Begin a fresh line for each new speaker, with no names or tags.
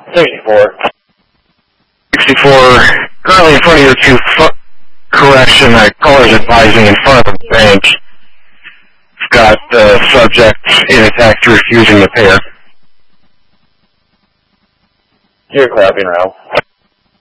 64. 64, currently in front of your two correction, caller's advising in front of the bank. It's got the subject in attack refusing to pay her.
You're clapping, Ralph.